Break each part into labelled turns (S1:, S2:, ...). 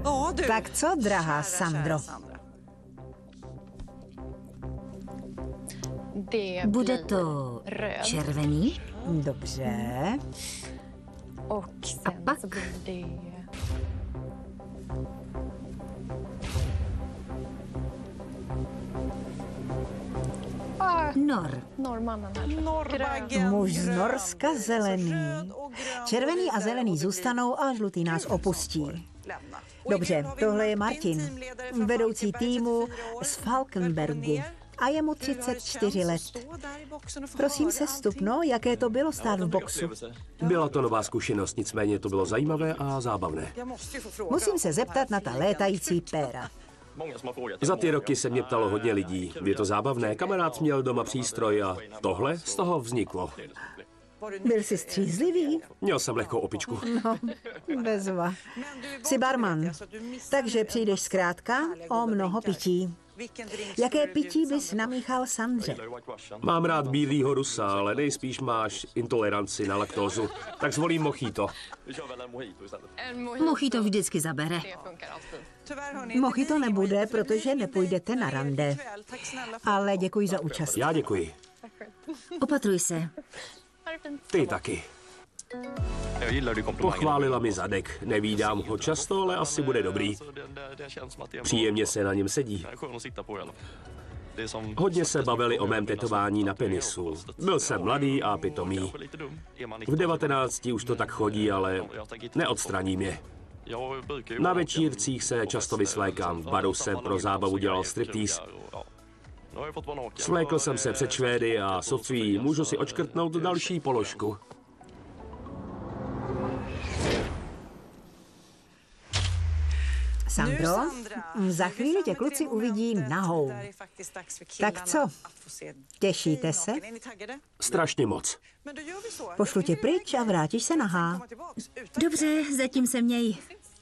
S1: Tak co, drahá Sandro?
S2: Bude to červený?
S1: Dobře.
S2: A pak
S1: Muž z Norska zelený. Červený a zelený zůstanou a žlutý nás opustí. Dobře, tohle je Martin, vedoucí týmu z Falkenbergu. A je mu 34 let. Prosím sestupno, jaké to bylo stát v boxu?
S3: Byla to nová zkušenost, nicméně to bylo zajímavé a zábavné.
S1: Musím se zeptat na ta létající péra.
S3: Za ty roky se mě ptalo hodně lidí. Je to zábavné, kamarád měl doma přístroj a tohle z toho vzniklo.
S1: Byl jsi střízlivý?
S3: Měl jsem lehkou opičku.
S1: No, bezva. Jsi barman, takže přijdeš zkrátka o mnoho pití. Jaké pití bys namíchal Sandře?
S3: Mám rád bílýho Rusa, ale nejspíš máš intoleranci na laktózu, tak zvolím mojito.
S2: Mojito vždycky zabere.
S1: Mojito nebude, protože nepůjdete na rande. Ale děkuji za účast.
S3: Já děkuji.
S2: Opatruj se.
S3: Ty taky. Pochválila mi zadek. Nevídám ho často, ale asi bude dobrý. Příjemně se na něm sedí. Hodně se bavili o mém tetování na penisu. Byl jsem mladý a pitomý. V 19 už to tak chodí, ale neodstraním je. Na večírcích se často vysvlékám. V baru jsem pro zábavu dělal striptease. Svlékl jsem se před Švédy a Sofii, můžu si odškrtnout další položku.
S1: Sandro, za chvíli tě kluci uvidí nahou. Tak co, těšíte se?
S3: Strašně moc.
S1: Pošlu tě pryč a vrátíš se nahá.
S2: Dobře, zatím se měj.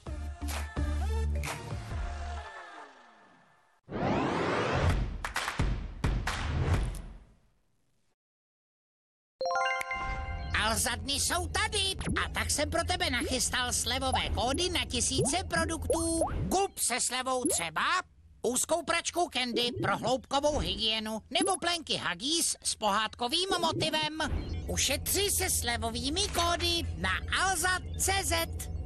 S4: Alzadny jsou tady a tak jsem pro tebe nachystal slevové kódy na tisíce produktů. Gulp se slevou třeba, úzkou pračku Candy pro hloubkovou hygienu nebo plenky Huggies s pohádkovým motivem. Ušetři se slevovými kódy na alzad.cz.